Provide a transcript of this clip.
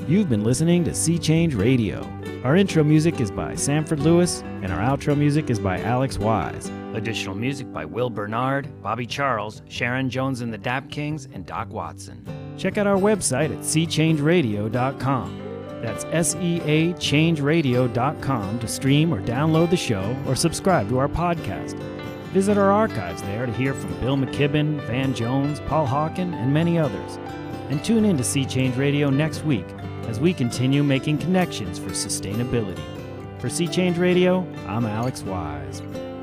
You've been listening to Sea Change Radio. Our intro music is by Sanford Lewis, and our outro music is by Alex Wise. Additional music by Will Bernard, Bobby Charles, Sharon Jones and the Dap Kings, and Doc Watson. Check out our website at seachangeradio.com. That's SEAchangeradio.com to stream or download the show or subscribe to our podcast. Visit our archives there to hear from Bill McKibben, Van Jones, Paul Hawken, and many others. And tune in to Sea Change Radio next week as we continue making connections for sustainability. For Sea Change Radio, I'm Alex Wise.